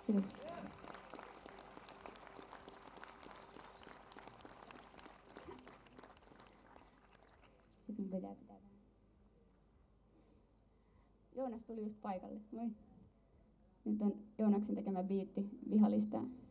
Kiitos. Sitten mun pitää vähän. Joonas tuli just paikalle. Moi. Nyt on Joonaksen tekemä biitti Vihalistaa.